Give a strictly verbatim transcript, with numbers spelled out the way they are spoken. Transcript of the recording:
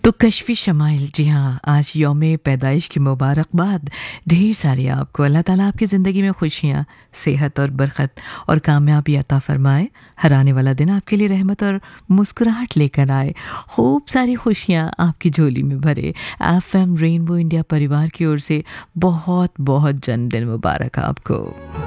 तो कश्फ़ी शमाइल, जी हाँ, आज यौम पैदाइश की मुबारकबाद ढेर सारी आपको। अल्लाह ताला आपकी ज़िंदगी में खुशियाँ, सेहत और बरकत और कामयाबी अता फ़रमाए। हर आने वाला दिन आपके लिए रहमत और मुस्कुराहट लेकर आए। खूब सारी खुशियाँ आपकी झोली में भरे। एफ़एम रेनबो इंडिया परिवार की ओर से बहुत बहुत जन्मदिन मुबारक आपको।